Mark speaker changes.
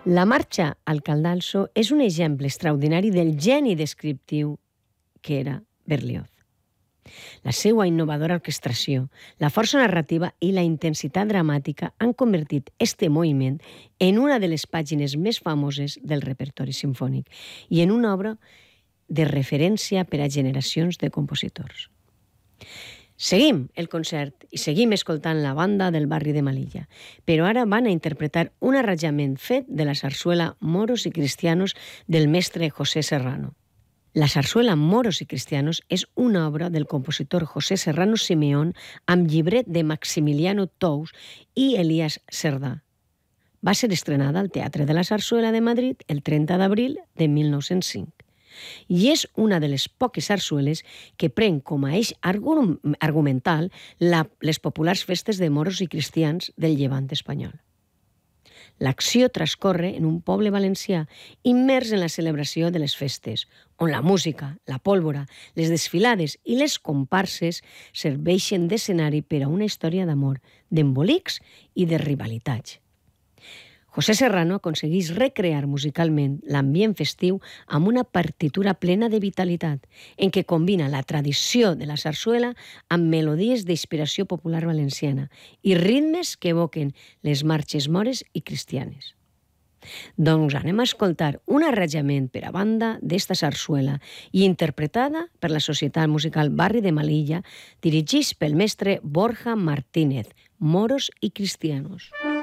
Speaker 1: La marxa al Caldalso és un exemple extraordinari del geni descriptiu que era Berlioz. La seva innovadora orquestració, la força narrativa i la intensitat dramàtica han convertit este moviment en una de les pàgines més famoses del repertori simfònic i en una obra de referència per a generacions de compositors. Seguim el concert i seguim escoltant la banda del barri de Melilla, però ara van a interpretar un arranjament fet de la sarsuela Moros i Cristianos del mestre José Serrano. La sarsuela Moros i Cristianos és una obra del compositor José Serrano Simeón amb llibret de Maximiliano Tous i Elías Cerdà. Va ser estrenada al Teatre de la Sarsuela de Madrid el 30 d'abril de 1905. I és una de les poques sarsueles que pren com a eix argumental les populars festes de moros i cristians del llevant espanyol. L'acció transcorre en un poble valencià immers en la celebració de les festes, on la música, la pólvora, les desfilades i les comparses serveixen d'escenari per a una història d'amor, d'embolics i de rivalitats. José Serrano aconsegueix recrear musicalment l'ambient festiu amb una partitura plena de vitalitat, en què combina la tradició de la sarsuela amb melodies d'inspiració popular valenciana i ritmes que evoquen les marxes mores i cristianes. Doncs anem a escoltar un arranjament per a banda d'esta sarsuela i interpretada per la Societat Musical Barri de Melilla, dirigits pel mestre Borja Martínez, Moros i Cristianos.